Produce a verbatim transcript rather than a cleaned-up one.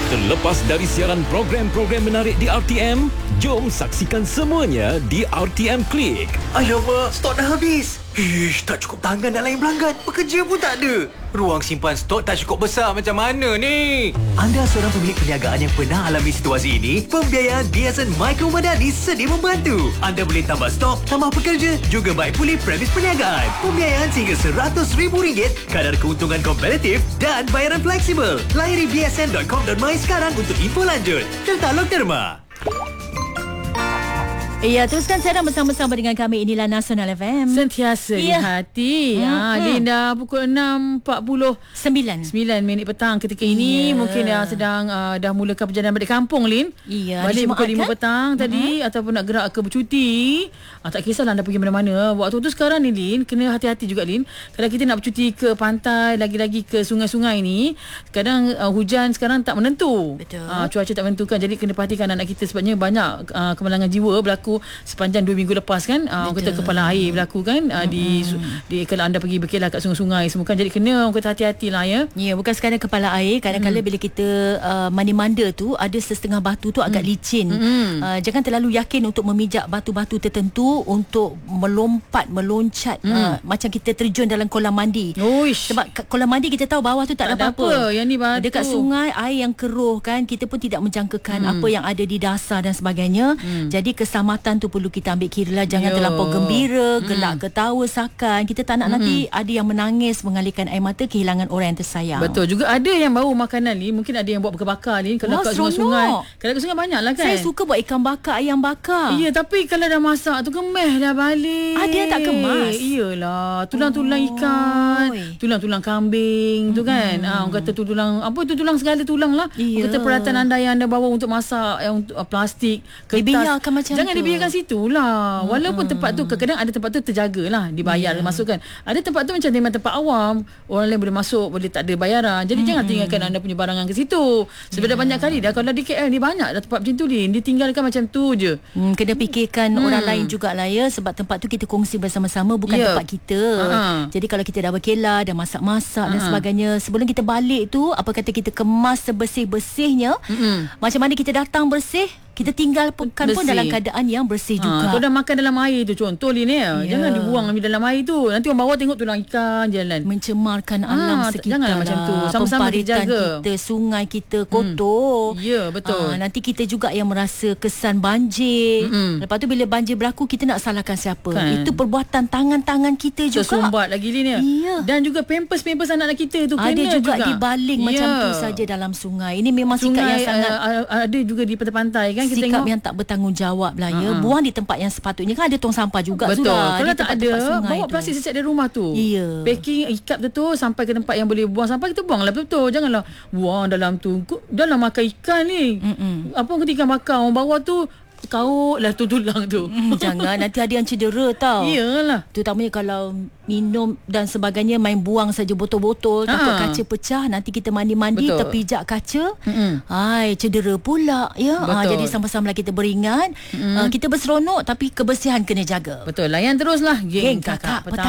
Terlepas dari siaran program-program menarik di R T M, jom saksikan semuanya di R T M Click. Alamak, stok dah habis. Ish, tak cukup tangan nak layan pelanggan. Pekerja pun tak ada. Ruang simpan stok tak cukup besar, macam mana ni? Anda seorang pemilik perniagaan yang pernah alami situasi ini? Pembiayaan B S N Micro Madani sedia membantu. Anda boleh tambah stok, tambah pekerja, juga baik pulih premis perniagaan. Pembiayaan sehingga seratus ribu ringgit, kadar keuntungan kompetitif dan bayaran fleksibel. Layari b s n dot com dot my sekarang untuk info lanjut. Tertalog derma. Ya, teruskan siaran bersama-sama dengan kami. Inilah Nasional F M. Sentiasa ya. di hati. Hmm, ha, hmm. Linda pukul enam empat puluh sembilan minit petang ketika ini. Ya. Mungkin dah sedang uh, dah mulakan perjalanan balik kampung, Lin. Ya, balik pukul lima kan? petang hmm. tadi, ataupun nak gerak ke bercuti. Ah, tak kisahlah anda pergi mana-mana. Waktu tu sekarang ni, Lin, kena hati-hati juga, Lin. Kalau kita nak bercuti ke pantai, lagi-lagi ke sungai-sungai ni, kadang uh, hujan sekarang tak menentu. Betul. Uh, cuaca tak menentukan. Jadi kena perhatikan anak kita, sebabnya banyak uh, kemalangan jiwa berlaku sepanjang dua minggu lepas kan. Uh, orang kata kepala air berlaku kan, uh, mm-hmm. di, di kalau anda pergi berkelah kat sungai-sungai semua kan. Jadi kena orang kata hati-hatilah ya. Ya, bukan sekadar kepala air. Kadang-kadang mm. bila kita uh, mandi-manda tu, ada setengah batu tu agak mm. licin. Mm. Uh, jangan terlalu yakin untuk memijak batu-batu tertentu untuk melompat, meloncat mm. uh, macam kita terjun dalam kolam mandi. Oish. Sebab kolam mandi kita tahu bawah tu tak, tak ada apa-apa. Yang ni batu. Dekat sungai air yang keruh kan, kita pun tidak menjangkakan mm. apa yang ada di dasar dan sebagainya. Mm. Jadi keselamatan tu perlu kita ambil kira lah. Jangan Yo. terlampau gembira, gelak mm. ketawa sakan. Kita tak nak mm-hmm. nanti ada yang menangis, mengalirkan air mata, kehilangan orang yang tersayang. Betul. Juga ada yang bawa makanan ni, mungkin ada yang buat bakar-bakar ni. Kalau kat sungai-sungai, kalau kat sungai banyak lah kan. Saya suka buat ikan bakar, ayam bakar. Ya, tapi kalau dah masak tu kemeh dah balik. Ada yang tak kemas. Iyalah, tulang-tulang oh. ikan, tulang-tulang kambing mm-hmm. tu kan. Ah, orang kata tu tulang, apa tu tulang segala tulang lah. Iya. Orang kata peralatan anda yang anda bawa untuk masak, yang untuk uh, plastik, kertas. Dibiarkan macam Jangan tu. dibiarkan situ lah. Walaupun hmm. tempat tu kadang-kadang ada tempat tu terjagalah, dibayar yeah. masukkan. Ada tempat tu macam memang tempat awam, orang lain boleh masuk, boleh tak ada bayaran. Jadi hmm. jangan tinggalkan anda punya barangan ke situ. Sebab yeah. dah banyak kali dah kalau di K L ni banyak dah tempat macam tu ni, ditinggalkan macam tu je. Hmm, kena fikirkan hmm. orang lain jugalah ya, sebab tempat tu kita kongsi bersama-sama, bukan yeah. tempat kita. Uh-huh. Jadi kalau kita dah berkelah, dah masak-masak uh-huh. dan sebagainya, sebelum kita balik tu, apa kata kita kemas sebersih-bersihnya. Uh-huh. Macam mana kita datang bersih, kita tinggal pekan pun dalam keadaan yang bersih ha, juga. Kau dah makan dalam air tu, contoh ni ya. Jangan dibuang di dalam air tu. Nanti orang bawah tengok tulang ikan jalan. Mencemarkan ha, alam sekitar. Janganlah macam tu. Sama-sama dijaga. Kita, sungai kita kotor. Hmm. Ya, betul. Ha, nanti kita juga yang merasa kesan banjir. Hmm. Lepas tu bila banjir berlaku, kita nak salahkan siapa? Kan. Itu perbuatan tangan-tangan kita juga. Tersumbat lagi ni ya. Ya. Dan juga pampers-pampers anak-anak kita tu ada kena juga, juga dibaling ya. macam tu saja dalam sungai. Ini memang sungai, sikap yang sangat uh, ada juga di pantai-pantai kan. Kita sikap tengok yang tak bertanggungjawab lah ya. Uh-huh. Buang di tempat yang sepatutnya kan. Ada tong sampah juga. Betul. Sudah, kalau tak ada, bawa tu. plastik setiap dari rumah tu. Iya. Packing, ikat betul sampai ke tempat yang boleh buang sampah, kita buang lah betul. Janganlah buang dalam tu. Dalam makan ikan ni. Mm-mm. Apa ketika ikan bakar orang bawa tu, kaut lah tu tulang tu. Hmm, jangan, nanti ada yang cedera tau. Iyalah. Terutamanya kalau minum dan sebagainya, main buang saja botol-botol, takut kaca pecah, nanti kita mandi-mandi betul. terpijak kaca. Hai, cedera pula ya. Ha, jadi sama-sama kita beringat, uh, kita berseronok tapi kebersihan kena jaga. Betul. Layan teruslah geng, geng kakak, kakak petang.